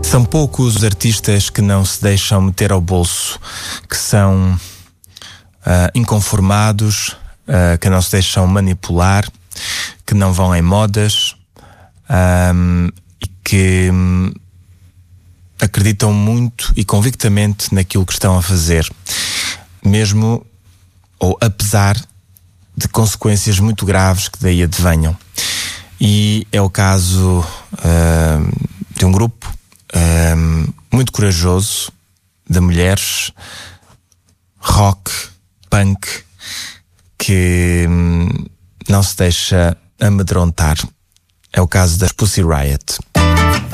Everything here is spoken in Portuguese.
São poucos os artistas que não se deixam meter ao bolso, que são inconformados, que não se deixam manipular, que não vão em modas e que acreditam muito e convictamente naquilo que estão a fazer, mesmo ou apesar de consequências muito graves que daí advenham. E é o caso de um grupo muito corajoso de mulheres rock, punk, que não se deixa amedrontar. É o caso das Pussy Riot.